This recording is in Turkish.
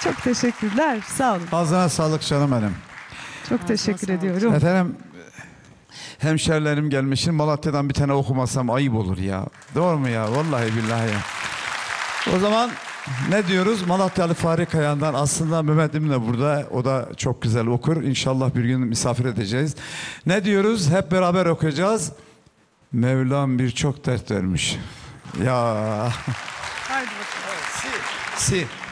Çok teşekkürler. Sağ olun. Ağzına sağlık canım benim. Çok teşekkür ediyorum. Efendim, hemşerilerim gelmişim. Malatya'dan bir tane okumasam ayıp olur ya. Doğru mu ya? Vallahi billahi ya. O zaman ne diyoruz? Malatyalı Fahri Kayan'dan, aslında Mehmet'im de burada. O da çok güzel okur. İnşallah bir gün misafir edeceğiz. Ne diyoruz? Hep beraber okuyacağız. Mevlam birçok dert vermiş. Ya. Haydi bakalım. Si.